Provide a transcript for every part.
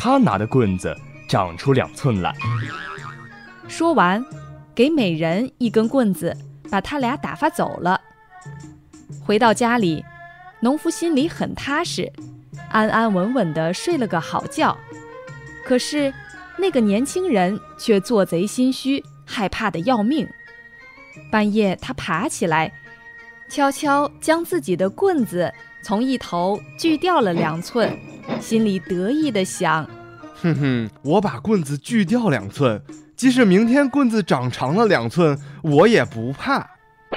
他拿的棍子长出2寸来。 说完，给每人1根棍子，把他俩打发走了。回到家里，农夫心里很踏实，安安稳稳地睡了个好觉。可是那个年轻人却做贼心虚，害怕得要命。半夜他爬起来，悄悄将自己的棍子从一头锯掉了2寸，心里得意地想： 哼哼，我把棍子锯掉2寸，即使明天棍子长长了2寸，我也不怕。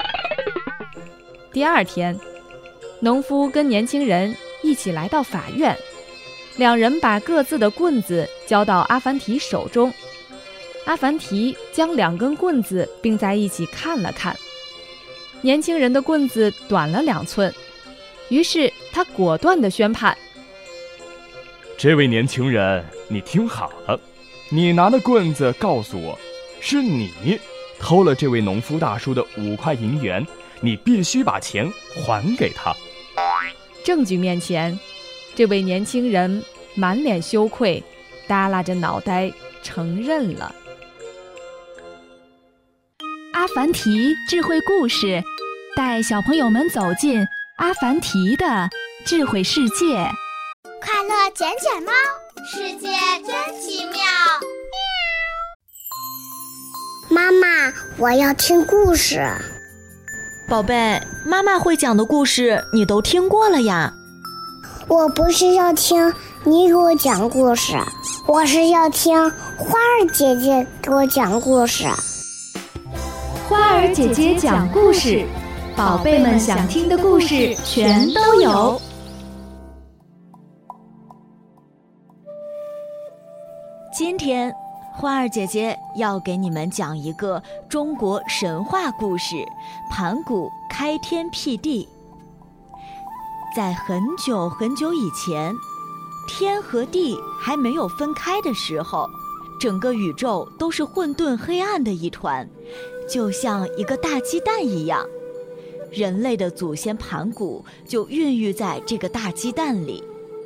第二天，农夫跟年轻人一起来到法院，2人把各自的棍子交到阿凡提手中。阿凡提将2根棍子并在一起看了看，年轻人的棍子短了2寸，于是他果断地宣判： 这位年轻人，你听好了，你拿的棍子告诉我，是你偷了这位农夫大叔的5块银元，你必须把钱还给他。 证据面前，这位年轻人满脸羞愧，耷拉着脑袋承认了。 阿凡提智慧故事，带小朋友们走进阿凡提的智慧世界。 快乐捡捡猫，世界真奇妙。 妈妈，我要听故事。 宝贝，妈妈会讲的故事你都听过了呀。 我不是要听你给我讲故事，我是要听花儿姐姐给我讲故事。 花儿姐姐讲故事，宝贝们想听的故事全都有。 今天花儿姐姐要给你们讲一个中国神话故事《盘古开天辟地》。在很久很久以前，天和地还没有分开的时候，整个宇宙都是混沌黑暗的一团，就像一个大鸡蛋一样。人类的祖先盘古就孕育在这个大鸡蛋里。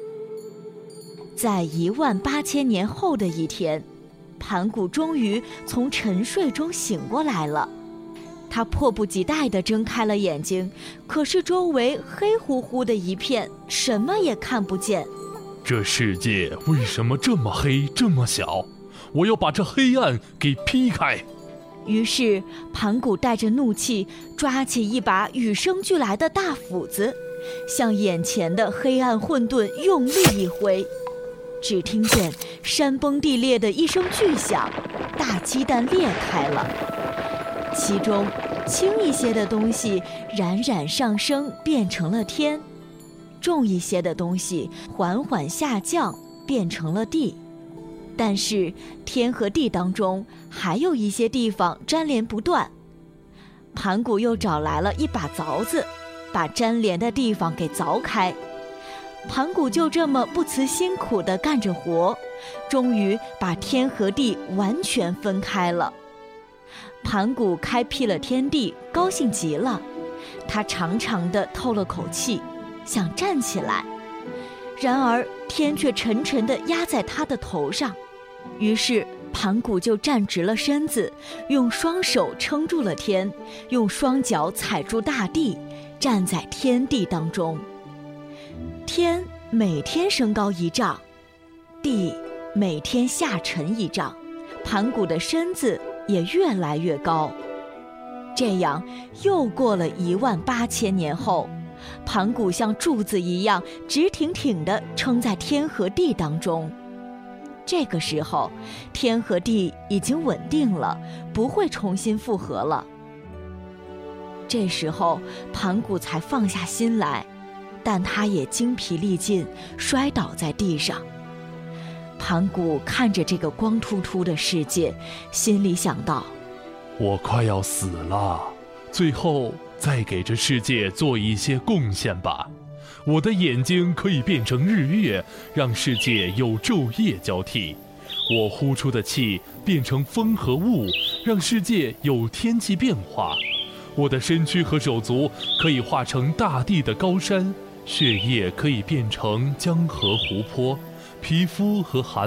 在18000年后的一天，盘古终于从沉睡中醒过来了。他迫不及待地睁开了眼睛，可是周围黑乎乎的一片，什么也看不见。 这世界为什么这么黑这么小？我要把这黑暗给劈开。 于是盘古带着怒气，抓起一把与生俱来的大斧子，向眼前的黑暗混沌用力一挥。只听见山崩地裂的一声巨响，大鸡蛋裂开了，其中轻一些的东西冉冉上升，变成了天；重一些的东西缓缓下降，变成了地。但是天和地当中还有一些地方粘连不断，盘古又找来了一把凿子，把粘连的地方给凿开。盘古就这么不辞辛苦地干着活，终于把天和地完全分开了。盘古开辟了天地，高兴极了，他长长地透了口气，想站起来，然而天却沉沉地压在他的头上。于是盘古就站直了身子，用双手撑住了天，用双脚踩住大地，站在天地当中。天每天升高1丈，地每天下沉1丈，盘古的身子也越来越高。这样又过了18000年后，盘古像柱子一样直挺挺地撑在天和地当中。这个时候，天和地已经稳定了，不会重新复合了。这时候盘古才放下心来，但他也精疲力尽，摔倒在地上。盘古看着这个光秃秃的世界，心里想到： 我快要死了，最后再给这世界做一些贡献吧。我的眼睛可以变成日月，让世界有昼夜交替；我呼出的气变成风和雾，让世界有天气变化；我的身躯和手足可以化成大地的高山，血液可以变成江河湖泊，皮肤和寒